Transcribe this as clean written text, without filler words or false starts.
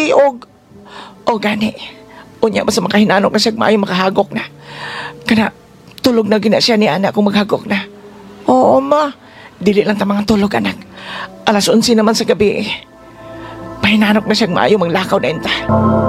lagi o gani. Unya basta makahinanok na siya maayo makahagok na. Kana, tulog na gina siya ni anak kung maghagok na. Oo, ma. Dili lang ta mga tulog, anak. Alas 11 naman sa gabi. Pahinanok na siyang maayo manglakaw na inta.